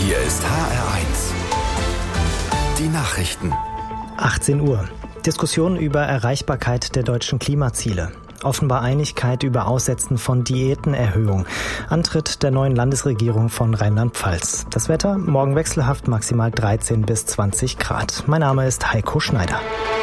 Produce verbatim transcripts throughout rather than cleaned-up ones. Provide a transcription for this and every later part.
Hier ist H R eins. Die Nachrichten. achtzehn Uhr. Diskussion über Erreichbarkeit der deutschen Klimaziele. Offenbar Einigkeit über Aussetzen von Diätenerhöhung. Antritt der neuen Landesregierung von Rheinland-Pfalz. Das Wetter morgen wechselhaft, maximal dreizehn bis zwanzig Grad. Mein Name ist Heiko Schneider.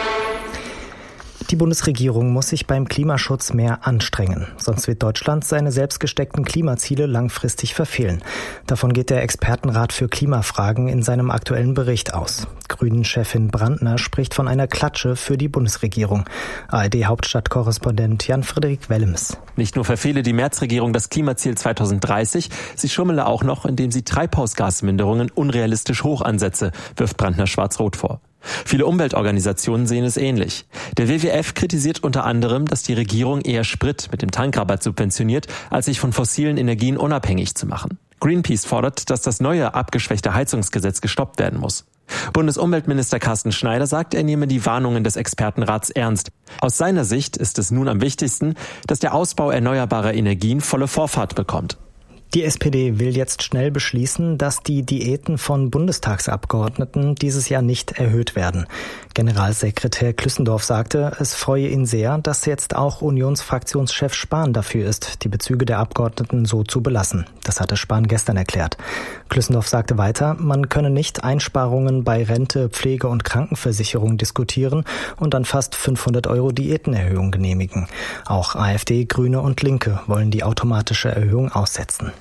Die Bundesregierung muss sich beim Klimaschutz mehr anstrengen. Sonst wird Deutschland seine selbst gesteckten Klimaziele langfristig verfehlen. Davon geht der Expertenrat für Klimafragen in seinem aktuellen Bericht aus. Grünen-Chefin Brandner spricht von einer Klatsche für die Bundesregierung. A R D-Hauptstadtkorrespondent Jan-Frederik Wellems. Nicht nur verfehle die Merz-Regierung das Klimaziel zweitausenddreißig, sie schummele auch noch, indem sie Treibhausgasminderungen unrealistisch hoch ansetze, wirft Brandner schwarz-rot vor. Viele Umweltorganisationen sehen es ähnlich. Der W W F kritisiert unter anderem, dass die Regierung eher Sprit mit dem Tankrabatt subventioniert, als sich von fossilen Energien unabhängig zu machen. Greenpeace fordert, dass das neue abgeschwächte Heizungsgesetz gestoppt werden muss. Bundesumweltminister Carsten Schneider sagt, er nehme die Warnungen des Expertenrats ernst. Aus seiner Sicht ist es nun am wichtigsten, dass der Ausbau erneuerbarer Energien volle Vorfahrt bekommt. Die S P D will jetzt schnell beschließen, dass die Diäten von Bundestagsabgeordneten dieses Jahr nicht erhöht werden. Generalsekretär Klüssendorf sagte, es freue ihn sehr, dass jetzt auch Unionsfraktionschef Spahn dafür ist, die Bezüge der Abgeordneten so zu belassen. Das hatte Spahn gestern erklärt. Klüssendorf sagte weiter, man könne nicht Einsparungen bei Rente, Pflege und Krankenversicherung diskutieren und dann fast fünfhundert Euro Diätenerhöhung genehmigen. Auch AfD, Grüne und Linke wollen die automatische Erhöhung aussetzen.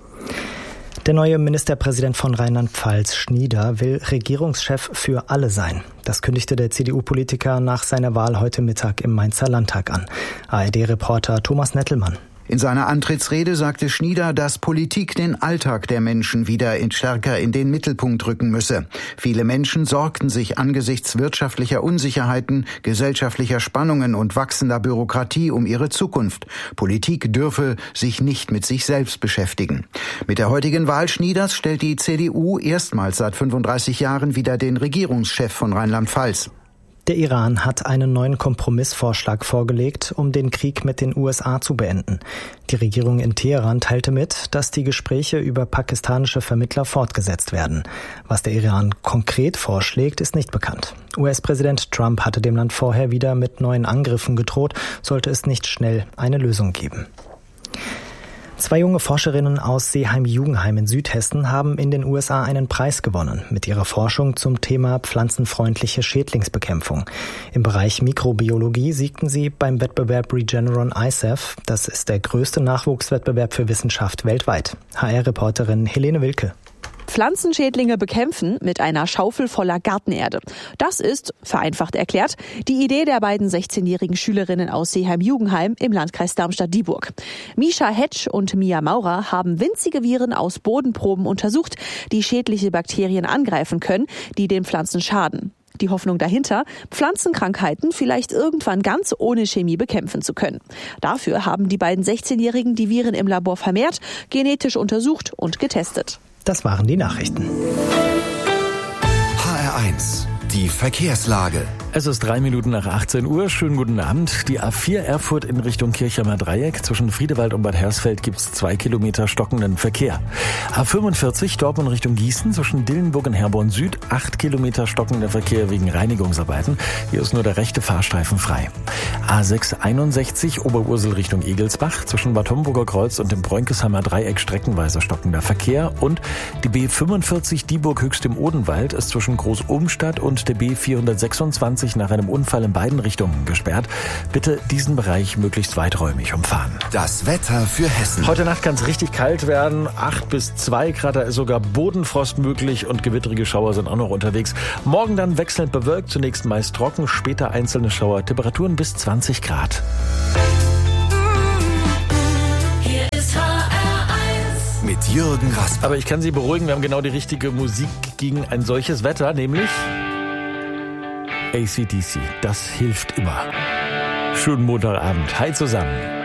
Der neue Ministerpräsident von Rheinland-Pfalz, Schnieder, will Regierungschef für alle sein. Das kündigte der C D U-Politiker nach seiner Wahl heute Mittag im Mainzer Landtag an. A R D-Reporter Thomas Nettelmann. In seiner Antrittsrede sagte Schnieder, dass Politik den Alltag der Menschen wieder stärker in den Mittelpunkt rücken müsse. Viele Menschen sorgten sich angesichts wirtschaftlicher Unsicherheiten, gesellschaftlicher Spannungen und wachsender Bürokratie um ihre Zukunft. Politik dürfe sich nicht mit sich selbst beschäftigen. Mit der heutigen Wahl Schnieders stellt die C D U erstmals seit fünfunddreißig Jahren wieder den Regierungschef von Rheinland-Pfalz. Der Iran hat einen neuen Kompromissvorschlag vorgelegt, um den Krieg mit den U S A zu beenden. Die Regierung in Teheran teilte mit, dass die Gespräche über pakistanische Vermittler fortgesetzt werden. Was der Iran konkret vorschlägt, ist nicht bekannt. U S-Präsident Trump hatte dem Land vorher wieder mit neuen Angriffen gedroht, sollte es nicht schnell eine Lösung geben. Zwei junge Forscherinnen aus Seeheim-Jugenheim in Südhessen haben in den U S A einen Preis gewonnen mit ihrer Forschung zum Thema pflanzenfreundliche Schädlingsbekämpfung. Im Bereich Mikrobiologie siegten sie beim Wettbewerb Regeneron I S A F. Das ist der größte Nachwuchswettbewerb für Wissenschaft weltweit. H R-Reporterin Helene Wilke. Pflanzenschädlinge bekämpfen mit einer Schaufel voller Gartenerde. Das ist, vereinfacht erklärt, die Idee der beiden sechzehnjährigen Schülerinnen aus Seeheim-Jugenheim im Landkreis Darmstadt-Dieburg. Misha Hetsch und Mia Maurer haben winzige Viren aus Bodenproben untersucht, die schädliche Bakterien angreifen können, die den Pflanzen schaden. Die Hoffnung dahinter, Pflanzenkrankheiten vielleicht irgendwann ganz ohne Chemie bekämpfen zu können. Dafür haben die beiden sechzehnjährigen die Viren im Labor vermehrt, genetisch untersucht und getestet. Das waren die Nachrichten. H R eins. Die Verkehrslage. Es ist drei Minuten nach achtzehn Uhr. Schönen guten Abend. Die A vier Erfurt in Richtung Kirchheimer Dreieck. Zwischen Friedewald und Bad Hersfeld gibt es zwei Kilometer stockenden Verkehr. A fünfundvierzig Dortmund Richtung Gießen. Zwischen Dillenburg und Herborn Süd. Acht Kilometer stockender Verkehr wegen Reinigungsarbeiten. Hier ist nur der rechte Fahrstreifen frei. A sechshunderteinundsechzig Oberursel Richtung Egelsbach. Zwischen Bad Homburger Kreuz und dem Bräunkesheimer Dreieck streckenweise stockender Verkehr. Und die B fünfundvierzig Dieburg Höchst im Odenwald ist zwischen Groß-Obenstadt und der B vierhundertsechsundzwanzig nach einem Unfall in beiden Richtungen gesperrt. Bitte diesen Bereich möglichst weiträumig umfahren. Das Wetter für Hessen. Heute Nacht kann es richtig kalt werden. acht bis zwei Grad, da ist sogar Bodenfrost möglich und gewittrige Schauer sind auch noch unterwegs. Morgen dann wechselnd bewölkt, zunächst meist trocken, später einzelne Schauer. Temperaturen bis zwanzig Grad. Hier ist H R eins mit Jürgen Rasper. Aber ich kann Sie beruhigen, wir haben genau die richtige Musik gegen ein solches Wetter, nämlich A C D C, das hilft immer. Schönen Montagabend. Hi zusammen.